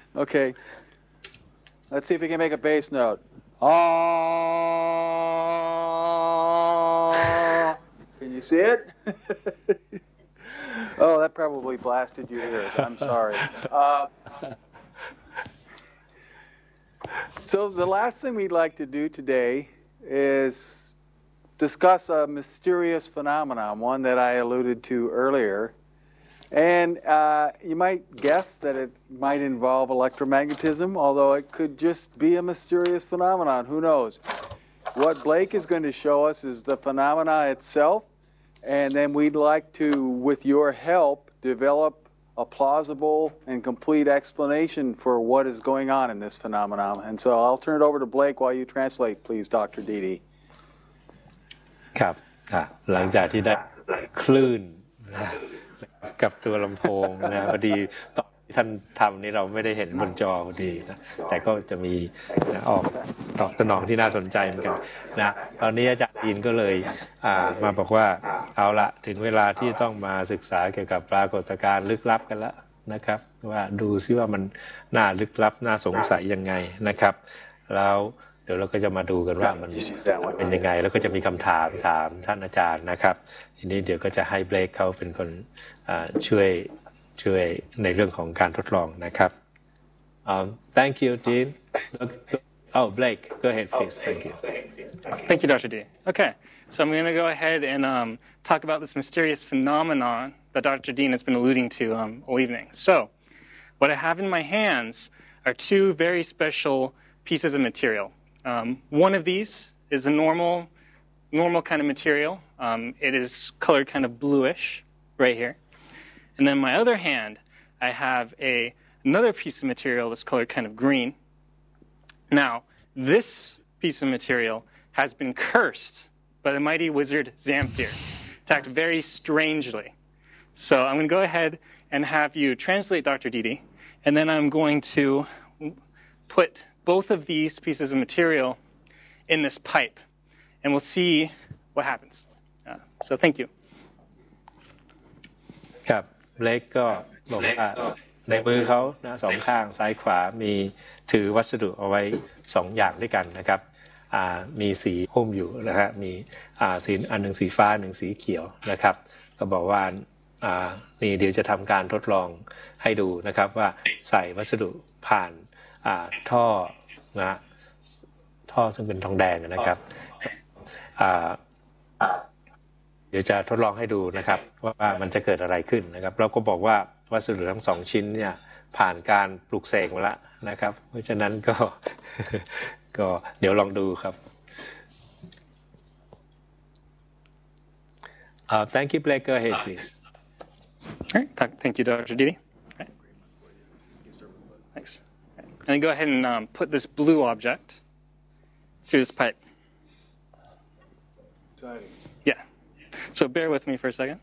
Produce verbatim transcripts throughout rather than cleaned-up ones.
Okay. Let's see if we can make a bass note. Ah. Can you see it? Oh, that probably blasted your ears. I'm sorry. Uh, so the last thing we'd like to do today is discuss a mysterious phenomenon, one that I alluded to earlier. And uh, you might guess that it might involve electromagnetism, although it could just be a mysterious phenomenon. Who knows? What Blake is going to show us is the phenomena itself, and then we'd like to, with your help, develop a plausible and complete explanation for what is going on in this phenomenon. And so I'll turn it over to Blake while you translate, please, Doctor Didi. ครับหลังจากที่ได้คลื่นกับตัวลำโพงนะพอดีตอนที่ท่านทำนี่เราไม่ได้เห็นบนจอพอดีนะแต่ก็จะมีออกตอบสนองที่น่าสนใจเหมือนกันนะตอนนี้อาจารย์อินก็เลยมาบอกว่าเอาละถึงเวลาที่ต้องมาศึกษาเกี่ยวกับปรากฏการณ์ลึกลับกันแล้วนะครับว่าดูซิว่ามันน่าลึกลับน่าสงสัยยังไงนะครับแล้วเดี๋ยวเราก็จะมาดูกันว่ามันเป็นยังไงแล้วก็จะมีคำถามถามท่านอาจารย์นะครับทีนี้เดี๋ยวก็จะให้เบลคเขาเป็นคนช่วยช่วยในเรื่องของการทดลองนะครับ um, Thank you Dean Oh Blake go ahead please Thank you Thank you Doctor D Okay so I'm going to go ahead and um, talk about this mysterious phenomenon that Doctor Dean has been alluding to um, all evening. So what I have in my hands are two very special pieces of material. Um, one of these is a normal, normal kind of material. Um, it is colored kind of bluish right here. And then my other hand, I have a another piece of material that's colored kind of green. Now, this piece of material has been cursed by the mighty wizard Zamfir to act very strangely. So I'm going to go ahead and have you translate Doctor Didi, and then I'm going to put both of these pieces of material in this pipe, and we'll see what happens. Uh, so thank you. ครับเบลคก็บอกว่าในมือเขานะสองข้างซ้ายขวามีถือวัสดุเอาไว้สองอย่างด้วยกันนะครับมีสีหุ้มอยู่นะฮะมีสีอันหนึ่งสีฟ้าหนึ่งสีเขียวนะครับก็บอกว่านี่เดี๋ยวจะทำการทดลองให้ดูนะครับว่าใส่วัสดุผ่านท่อนะท่อซึ่งเป็นทองแดงนะครับเดี๋ยวจะทดลองให้ดูนะครับว่ามันจะเกิดอะไรขึ้นนะครับเราก็บอกว่าวัสดุทั้งสองชิ้นเนี่ยผ่านการปลูกเสกมาแล้วนะครับเพราะฉะนั้นก็ก็เดี๋ยวลองดูครับ uh, Thank you Blake go ahead please All right thank you Doctor Didi right. Thanks and then go ahead and um, put this blue object through this pipe Exciting. Yeah so bear with me for a second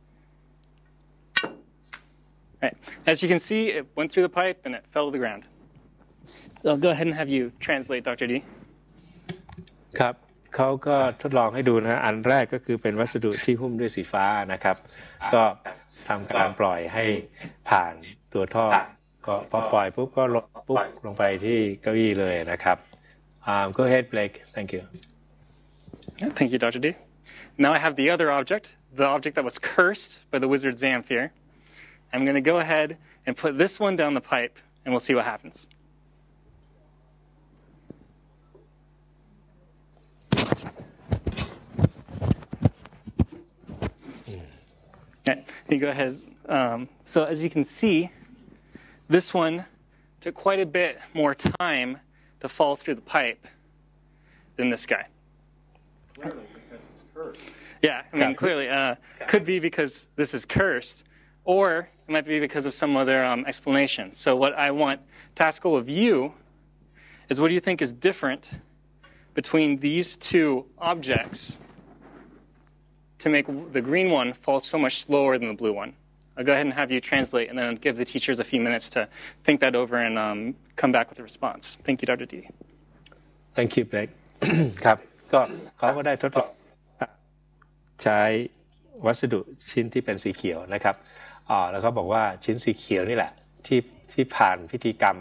right as you can see it went through the pipe and it fell to the ground so I'll go ahead and have you translate Doctor D ครับเขาก็ทดลองให้ดูนะอันแรกก็คือเป็นวัสดุที่หุ้มด้วยสีฟ้านะครับก็ทำการปล่อยให้ผ่านตัวท่อก็พอปล่อยปุ๊บก็ลงปุ๊บลงไปที่เก้าอี้เลยนะครับ um, Go ahead Blake Thank you Thank you Doctor D Now I have the other object the object that was cursed by the wizard Zamfir I'm going to go ahead and put this one down the pipe and we'll see what happens Okay, you go ahead. Um, so as you can see, this one took quite a bit more time to fall through the pipe than this guy. Clearly, because it's cursed. Yeah, I mean, clearly, uh, could be because this is cursed, or it might be because of some other um, explanation. So what I want to ask all of you is what do you think is different between these two objects to make the green one fall so much slower than the blue one? I'll go ahead and have you translate and then give the teachers a few minutes to think that over and um, come back with a response. Thank you, Doctor D. Thank you, Blake. ครับก็เขาก็ได้ทดลองใช้วัสดุชิ้นที่เป็นสีเขียวนะครับอ๋อแล้วเขาบอกว่าชิ้นสีเขียวนี่แหละที่ที่ผ่านพิธีกรรม